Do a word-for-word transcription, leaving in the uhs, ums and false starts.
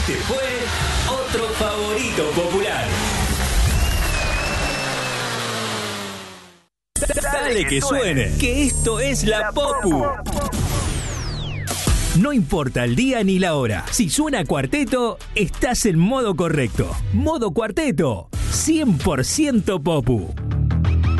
Este fue otro favorito popular. Dale que suene, que esto es La Popu. No importa el día ni la hora. Si suena cuarteto, estás en modo correcto. Modo cuarteto, cien por ciento Popu.